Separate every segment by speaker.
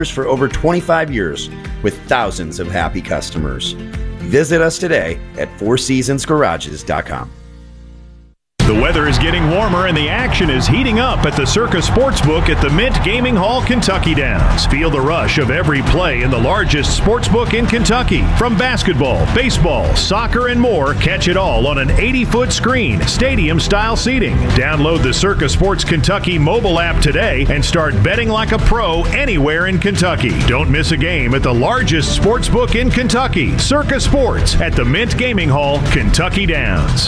Speaker 1: for over 25 years with thousands of happy customers. Visit us today at fourseasonsgarages.com.
Speaker 2: The weather is getting warmer and the action is heating up at the Circa Sportsbook at the Mint Gaming Hall, Kentucky Downs. Feel the rush of every play in the largest sportsbook in Kentucky. From basketball, baseball, soccer, and more, catch it all on an 80-foot screen, stadium-style seating. Download the Circa Sports Kentucky mobile app today and start betting like a pro anywhere in Kentucky. Don't miss a game at the largest sportsbook in Kentucky, Circa Sports at the Mint Gaming Hall, Kentucky Downs.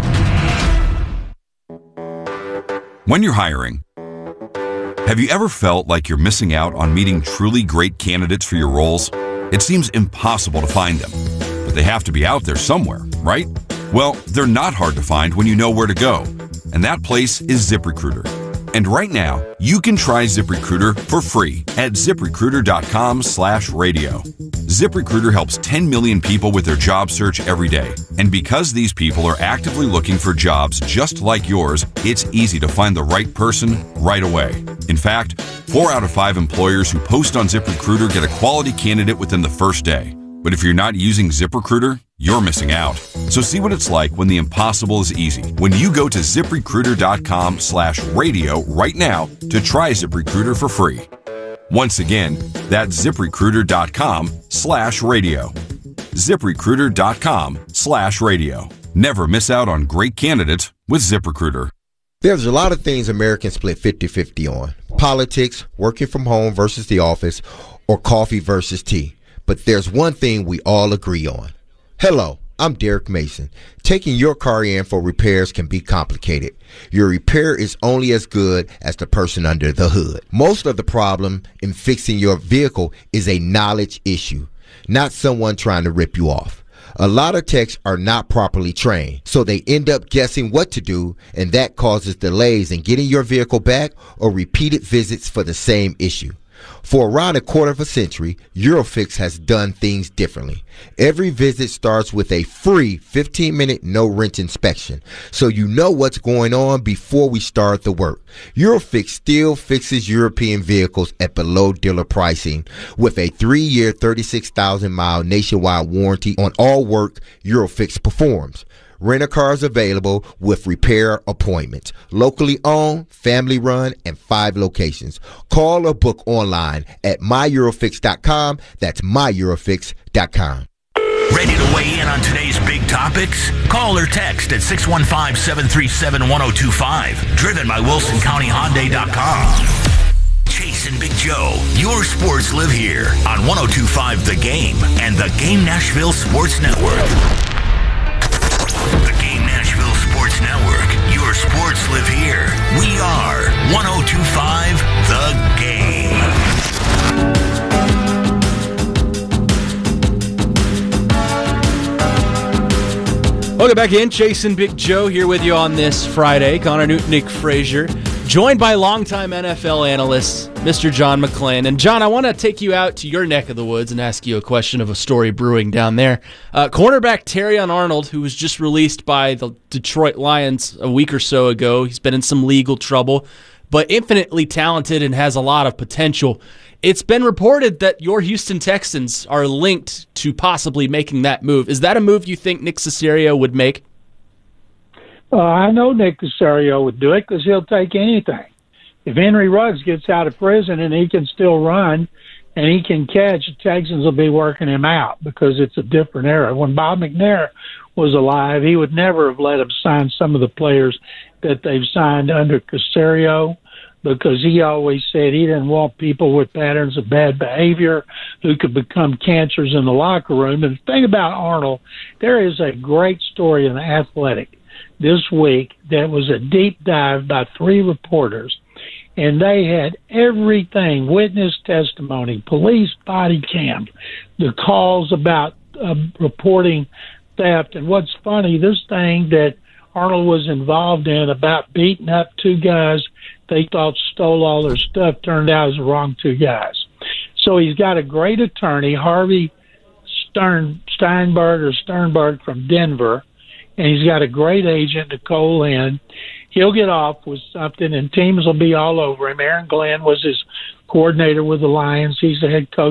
Speaker 3: When you're hiring, have you ever felt like you're missing out on meeting truly great candidates for your roles? It seems impossible to find them, but they have to be out there somewhere, right? Well, they're not hard to find when you know where to go, and that place is ZipRecruiter. And right now, you can try ZipRecruiter for free at ZipRecruiter.com/radio. ZipRecruiter helps 10 million people with their job search every day. And because these people are actively looking for jobs just like yours, it's easy to find the right person right away. In fact, 4 out of 5 employers who post on ZipRecruiter get a quality candidate within the first day. But if you're not using ZipRecruiter, you're missing out. So see what it's like when the impossible is easy. When you go to ZipRecruiter.com/radio right now to try ZipRecruiter for free. Once again, that's ZipRecruiter.com/radio. ZipRecruiter.com/radio. Never miss out on great candidates with ZipRecruiter.
Speaker 4: There's a lot of things Americans split 50-50 on. Politics, working from home versus the office, or coffee versus tea. But there's one thing we all agree on. Hello, I'm Derek Mason. Taking your car in for repairs can be complicated. Your repair is only as good as the person under the hood. Most of the problem in fixing your vehicle is a knowledge issue, not someone trying to rip you off. A lot of techs are not properly trained, so they end up guessing what to do, and that causes delays in getting your vehicle back or repeated visits for the same issue. For around a quarter of a century, Eurofix has done things differently. Every visit starts with a free 15-minute no-wrench inspection, so you know what's going on before we start the work. Eurofix still fixes European vehicles at below dealer pricing with a 3-year, 36,000-mile nationwide warranty on all work Eurofix performs. Rent-a-cars available with repair appointments. Locally owned, family run, and 5 locations. Call or book online at myeurofix.com. That's myeurofix.com.
Speaker 5: Ready to weigh in on today's big topics? Call or text at 615-737-1025. Driven by WilsonCountyHyundai.com. Chase and Big Joe, your sports live here on 102.5 The Game and the Game Nashville Sports Network. The Game Nashville Sports Network. Your sports live here. We are 102.5 The Game.
Speaker 6: Welcome back in. Chase and Big Joe here with you on this Friday. Connor Newton, Nick Frazier, joined by longtime NFL analyst, Mr. John McClain. And John, I want to take you out to your neck of the woods and ask you a question of a story brewing down there. Cornerback Terrion Arnold, who was just released by the Detroit Lions a week or so ago. He's been in some legal trouble, but infinitely talented and has a lot of potential. It's been reported that your Houston Texans are linked to possibly making that move. Is that a move you think Nick Caserio would make?
Speaker 7: I know Nick Caserio would do it because he'll take anything. If Henry Ruggs gets out of prison and he can still run and he can catch, the Texans will be working him out because it's a different era. When Bob McNair was alive, he would never have let him sign some of the players that they've signed under Caserio, because he always said he didn't want people with patterns of bad behavior who could become cancers in the locker room. And the thing about Arnold, there is a great story in The Athletic this week that was a deep dive by 3 reporters, and they had everything: witness testimony, police body cam, the calls about reporting theft. And what's funny, this thing that Arnold was involved in about beating up 2 guys they thought stole all their stuff, turned out it was the wrong 2 guys. So he's got a great attorney, Harvey Sternberg from Denver, and he's got a great agent, Nicole Lynn. He'll get off with something, and teams will be all over him. Aaron Glenn was his coordinator with the Lions. He's the head coach